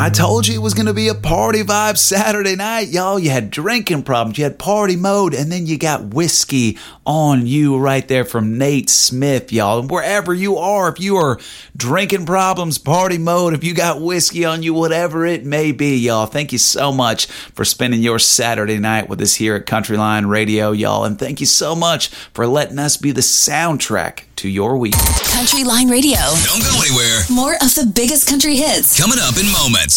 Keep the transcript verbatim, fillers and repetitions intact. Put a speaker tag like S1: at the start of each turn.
S1: I told you it was going to be a party vibe Saturday night, y'all. You had drinking problems, you had party mode, and then you got whiskey on you right there from Nate Smith, y'all. And wherever you are, if you are drinking problems, party mode, if you got whiskey on you, whatever it may be, y'all, thank you so much for spending your Saturday night with us here at Country Line Radio, y'all. And thank you so much for letting us be the soundtrack to your week.
S2: Country Line Radio.
S3: Don't go anywhere.
S2: More of the biggest country hits
S3: coming up in moments.